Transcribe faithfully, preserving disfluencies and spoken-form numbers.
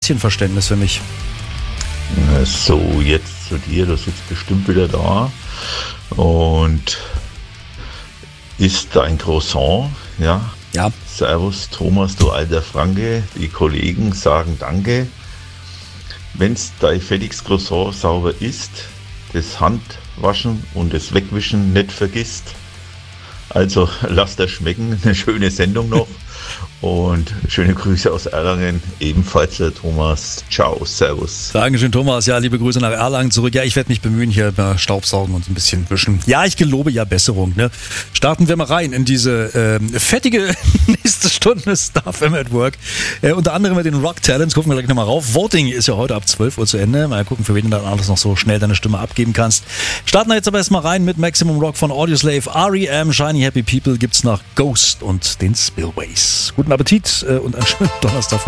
bisschen Verständnis für mich. So, jetzt zu dir, du sitzt bestimmt wieder da und isst dein Croissant, ja? Ja. Servus Thomas, du alter Franke, die Kollegen sagen Danke. Wenn's dein fertiges Croissant sauber ist, das Handwaschen und das Wegwischen nicht vergisst. Also lasst das schmecken, eine schöne Sendung noch und schöne Grüße aus Erlangen, ebenfalls der Thomas. Ciao, servus. Dankeschön, Thomas. Ja, liebe Grüße nach Erlangen zurück. Ja, ich werde mich bemühen, hier mal Staubsaugen und ein bisschen wischen. Ja, ich gelobe ja Besserung. Ne? Starten wir mal rein in diese ähm, fettige nächste Stunde Star F M at Work. Äh, unter anderem mit den Rock Talents. Gucken wir gleich nochmal rauf. Voting ist ja heute ab zwölf Uhr zu Ende. Mal gucken, für wen du dann alles noch so schnell deine Stimme abgeben kannst. Starten wir jetzt aber erstmal rein mit Maximum Rock von Audioslave. R E M, Shiny Happy People gibt's nach Ghost und den Spillways. Guten Appetit äh, und einen schönen Donnerstag.